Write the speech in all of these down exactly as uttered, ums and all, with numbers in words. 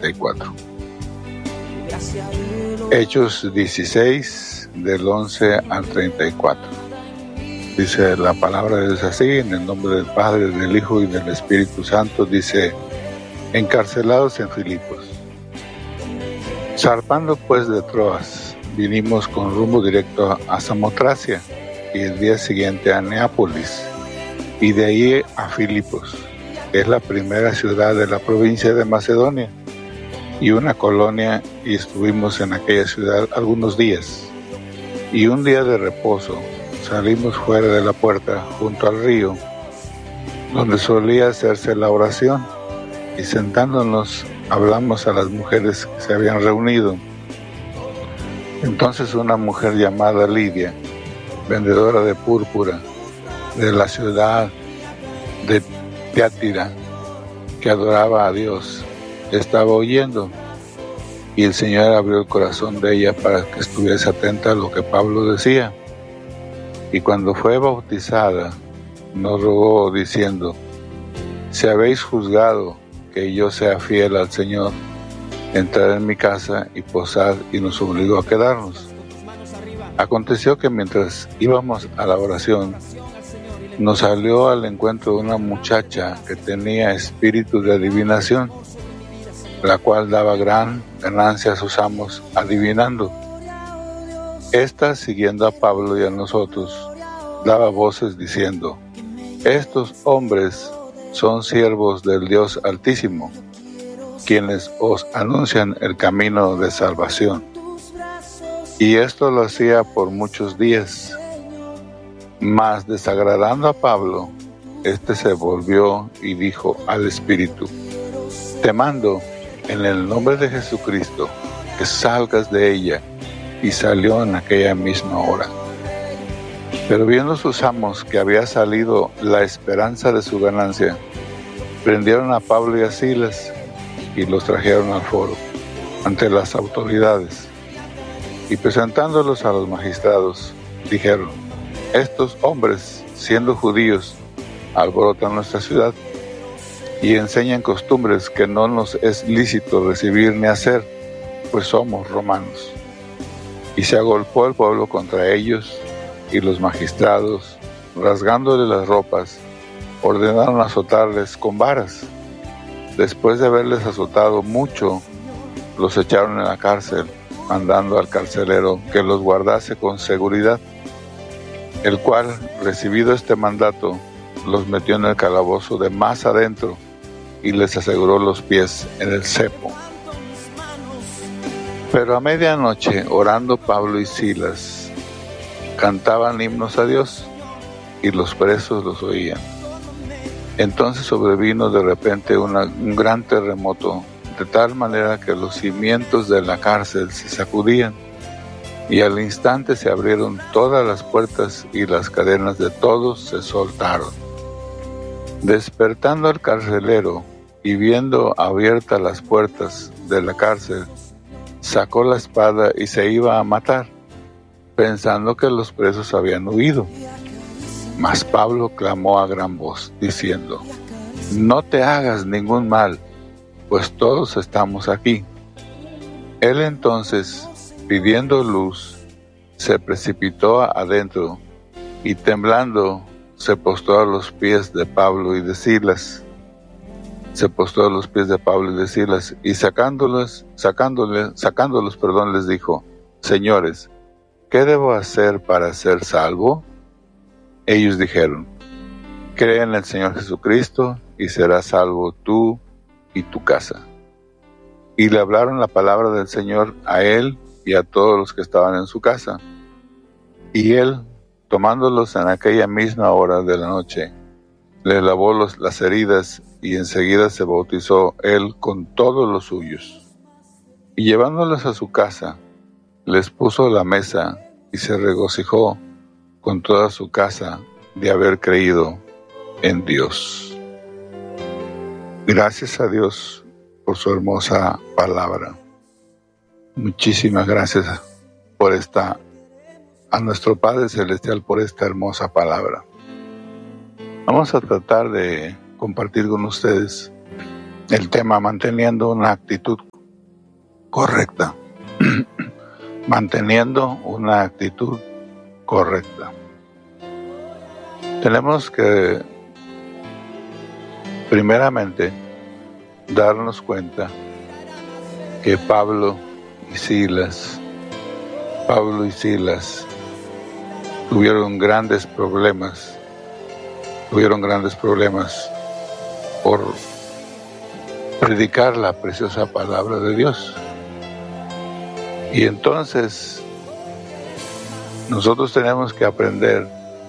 treinta y cuatro. Hechos dieciséis, del once al treinta y cuatro. Dice la palabra de Dios así: en el nombre del Padre, del Hijo y del Espíritu Santo. Dice: encarcelados en Filipos. Zarpando pues de Troas, vinimos con rumbo directo a Samotracia y el día siguiente a Neápolis, y de ahí a Filipos, que es la primera ciudad de la provincia de Macedonia y una colonia, y estuvimos en aquella ciudad algunos días. Y un día de reposo salimos fuera de la puerta junto al río, donde solía hacerse la oración, y sentándonos hablamos a las mujeres que se habían reunido. Entonces una mujer llamada Lidia, vendedora de púrpura de la ciudad de Tiatira, que adoraba a Dios, estaba oyendo, y el Señor abrió el corazón de ella para que estuviese atenta a lo que Pablo decía. Y cuando fue bautizada, nos rogó diciendo: si habéis juzgado que yo sea fiel al Señor, entrad en mi casa y posad, y nos obligó a quedarnos. Aconteció que mientras íbamos a la oración, nos salió al encuentro una muchacha que tenía espíritu de adivinación, la cual daba gran ganancia a sus amos adivinando. Esta, siguiendo a Pablo y a nosotros, daba voces diciendo: estos hombres son siervos del Dios Altísimo, quienes os anuncian el camino de salvación. Y esto lo hacía por muchos días. Mas desagradando a Pablo, éste se volvió y dijo al espíritu: te mando en el nombre de Jesucristo que salgas de ella. Y salió en aquella misma hora. Pero viendo sus amos que había salido la esperanza de su ganancia, prendieron a Pablo y a Silas y los trajeron al foro ante las autoridades, y presentándolos a los magistrados, dijeron: estos hombres, siendo judíos, alborotan nuestra ciudad y enseñan costumbres que no nos es lícito recibir ni hacer, pues somos romanos. Y se agolpó el pueblo contra ellos, y los magistrados, rasgándole las ropas, ordenaron azotarles con varas. Después de haberles azotado mucho, los echaron en la cárcel, mandando al carcelero que los guardase con seguridad, el cual, recibido este mandato, los metió en el calabozo de más adentro y les aseguró los pies en el cepo. Pero a medianoche, orando Pablo y Silas, cantaban himnos a Dios, y los presos los oían. Entonces sobrevino de repente una, un gran terremoto, de tal manera que los cimientos de la cárcel se sacudían, y al instante se abrieron todas las puertas y las cadenas de todos se soltaron. Despertando el carcelero y viendo abiertas las puertas de la cárcel, sacó la espada y se iba a matar, pensando que los presos habían huido. Mas Pablo clamó a gran voz, diciendo: no te hagas ningún mal, pues todos estamos aquí. Él entonces, pidiendo luz, se precipitó adentro, y temblando se postró a los pies de Pablo y de Silas. Se postró a los pies de Pablo y de Silas, y sacándolos, sacándoles, sacándolos, perdón, les dijo: señores, ¿qué debo hacer para ser salvo? Ellos dijeron: cree en el Señor Jesucristo, y serás salvo tú y tu casa. Y le hablaron la palabra del Señor a él y a todos los que estaban en su casa. Y él, tomándolos en aquella misma hora de la noche, les lavó los, las heridas, y enseguida se bautizó él con todos los suyos. Y llevándolos a su casa, les puso la mesa, y se regocijó con toda su casa de haber creído en Dios. Gracias a Dios por su hermosa palabra. Muchísimas gracias por esta, a nuestro Padre Celestial, por esta hermosa palabra. Vamos a tratar de compartir con ustedes el tema manteniendo una actitud correcta, manteniendo una actitud correcta. Tenemos que, primeramente, darnos cuenta que Pablo y Silas, Pablo y Silas tuvieron grandes problemas, tuvieron grandes problemas por predicar la preciosa palabra de Dios. Y entonces nosotros tenemos que aprender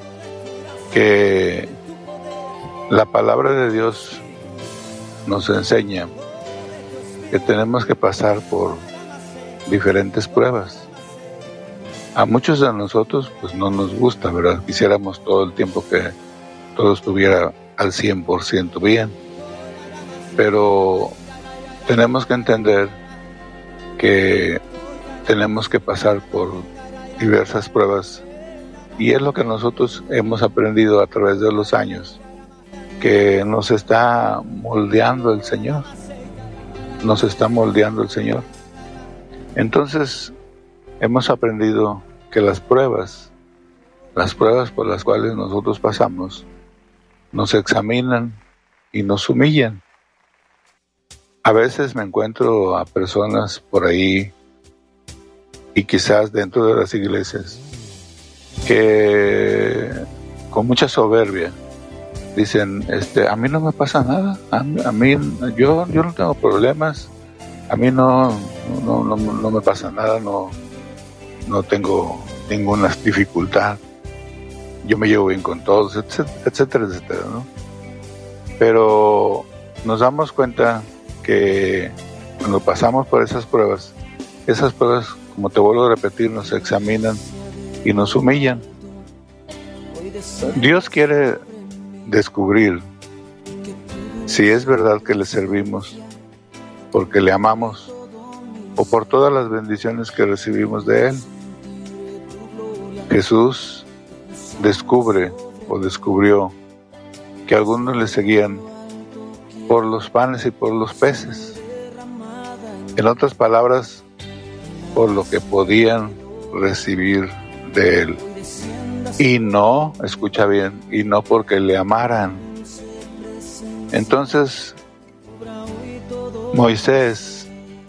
que la palabra de Dios nos enseña que tenemos que pasar por diferentes pruebas. A muchos de nosotros pues no nos gusta, ¿verdad? Quisiéramos todo el tiempo que todo estuviera al cien por ciento bien. Pero tenemos que entender que tenemos que pasar por diversas pruebas, y es lo que nosotros hemos aprendido a través de los años, que nos está moldeando el Señor, nos está moldeando el Señor. Entonces hemos aprendido que las pruebas, las pruebas por las cuales nosotros pasamos, nos examinan y nos humillan. A veces me encuentro a personas por ahí, y quizás dentro de las iglesias, que con mucha soberbia dicen, este, a mí no me pasa nada, a mí, a mí yo, yo no tengo problemas, a mí no, no, no, no me pasa nada, no, no tengo ninguna dificultad, yo me llevo bien con todos, etcétera, etcétera, etcétera, ¿no? Pero nos damos cuenta que cuando pasamos por esas pruebas, esas pruebas, como te vuelvo a repetir, nos examinan y nos humillan. Dios quiere descubrir si es verdad que le servimos porque le amamos o por todas las bendiciones que recibimos de Él. Jesús descubre o descubrió que algunos le seguían por los panes y por los peces. En otras palabras, por lo que podían recibir de Él. Y no, escucha bien, y no porque le amaran. Entonces, Moisés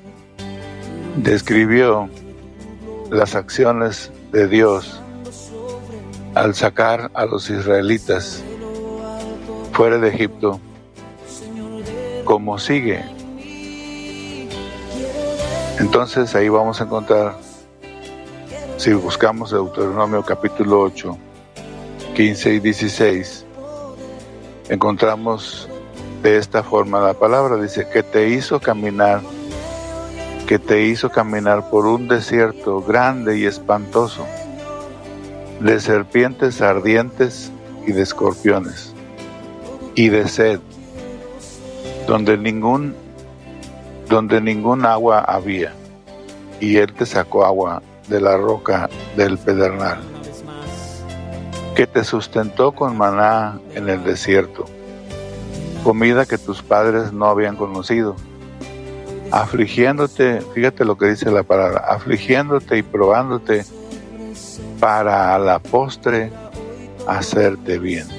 describió las acciones de Dios al sacar a los israelitas fuera de Egipto, como sigue. Entonces ahí vamos a encontrar, si buscamos Deuteronomio capítulo ocho, quince y dieciséis, encontramos de esta forma la palabra, dice, que te hizo caminar, que te hizo caminar por un desierto grande y espantoso, de serpientes ardientes y de escorpiones, y de sed, donde ningún donde ningún agua había, y Él te sacó agua de la roca del pedernal, que te sustentó con maná en el desierto, comida que tus padres no habían conocido, afligiéndote, fíjate lo que dice la palabra, afligiéndote y probándote para a la postre hacerte bien.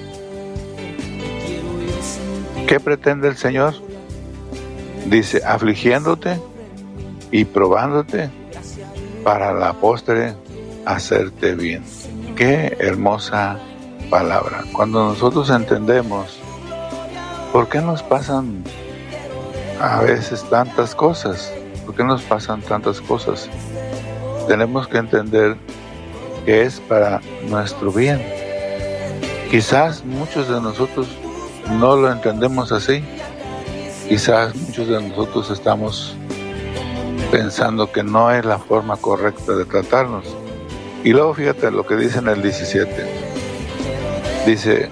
¿Qué pretende el Señor? Dice, afligiéndote y probándote para la postre hacerte bien. Qué hermosa palabra. Cuando nosotros entendemos por qué nos pasan a veces tantas cosas, por qué nos pasan tantas cosas, tenemos que entender que es para nuestro bien. Quizás muchos de nosotros no lo entendemos así. Quizás muchos de nosotros estamos pensando que no es la forma correcta de tratarnos. Y luego fíjate lo que dice en el diecisiete. Dice,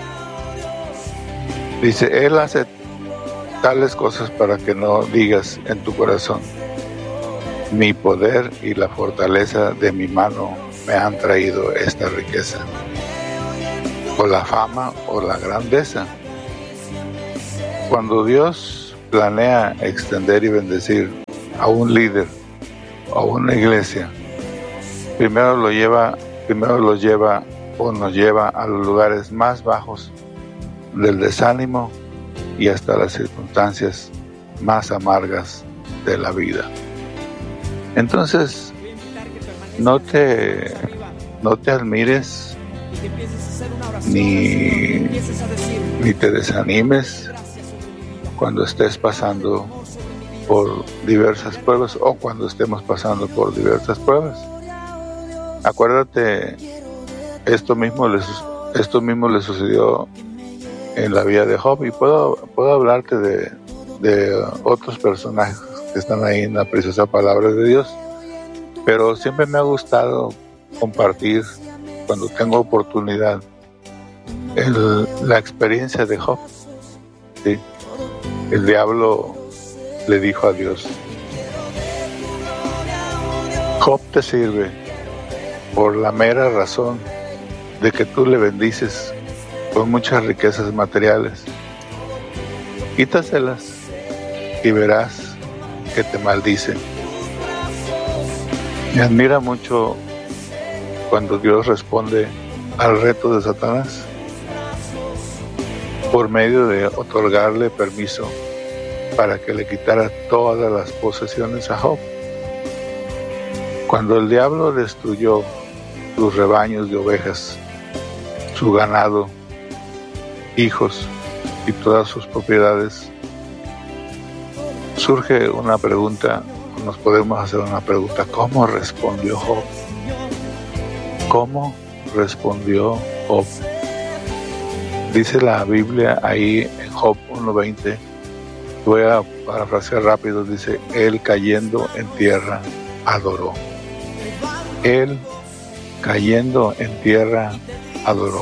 dice, Él hace tales cosas para que no digas en tu corazón, mi poder y la fortaleza de mi mano me han traído esta riqueza, o la fama o la grandeza. Cuando Dios planea extender y bendecir a un líder o a una iglesia, primero lo lleva, primero lo lleva o nos lleva a los lugares más bajos del desánimo y hasta las circunstancias más amargas de la vida. Entonces, no te, no te admires ni, ni te desanimes cuando estés pasando por diversas pruebas o cuando estemos pasando por diversas pruebas. Acuérdate, esto mismo les, esto mismo le sucedió en la vida de Job, y puedo, puedo hablarte de, de otros personajes que están ahí en la preciosa palabra de Dios, pero siempre me ha gustado compartir, cuando tengo oportunidad, el, la experiencia de Job. ¿Sí? El diablo le dijo a Dios: Job te sirve por la mera razón de que tú le bendices con muchas riquezas materiales. Quítaselas y verás que te maldice. Me admira mucho cuando Dios responde al reto de Satanás por medio de otorgarle permiso para que le quitara todas las posesiones a Job. Cuando el diablo destruyó sus rebaños de ovejas, su ganado, hijos y todas sus propiedades, surge una pregunta, nos podemos hacer una pregunta: ¿cómo respondió Job? ¿Cómo respondió Job? Dice la Biblia ahí en Job uno veinte, voy a parafrasear rápido, dice: él cayendo en tierra adoró. Él cayendo en tierra adoró.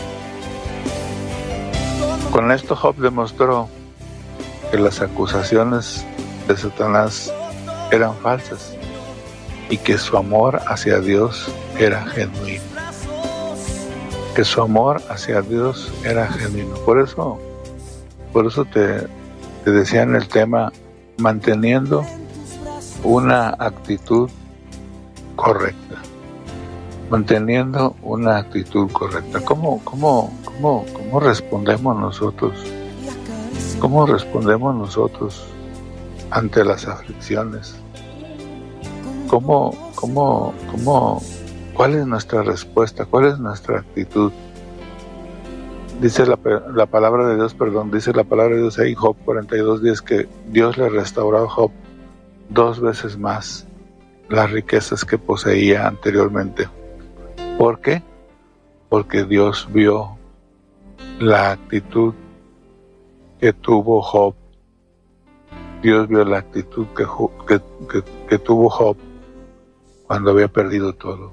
Con esto Job demostró que las acusaciones de Satanás eran falsas y que su amor hacia Dios era genuino. Que su amor hacia Dios era genuino. Por eso, por eso te, te decía en el tema, manteniendo una actitud correcta. Manteniendo una actitud correcta. ¿Cómo, cómo, cómo, cómo respondemos nosotros? ¿Cómo respondemos nosotros ante las aflicciones? ¿Cómo, cómo, cómo, cuál es nuestra respuesta? ¿Cuál es nuestra actitud? Dice la, la palabra de Dios, perdón, dice la palabra de Dios ahí, Job cuarenta y dos diez, que Dios le restauró a Job dos veces más las riquezas que poseía anteriormente. ¿Por qué? Porque Dios vio la actitud que tuvo Job. Dios vio la actitud que, que, que, que tuvo Job cuando había perdido todo.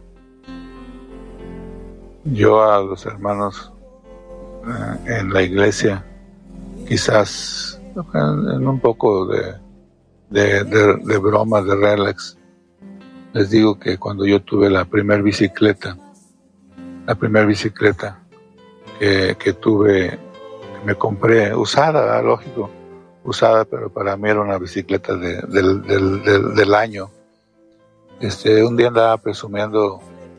Yo a los hermanos eh, en la iglesia, quizás en, en un poco de, de, de, de broma, de relax, les digo que cuando yo tuve la primer bicicleta, la primer bicicleta que, que tuve, que me compré, usada, lógico, usada, pero para mí era una bicicleta de, del, del, del, del año. Este, un día andaba presumiendo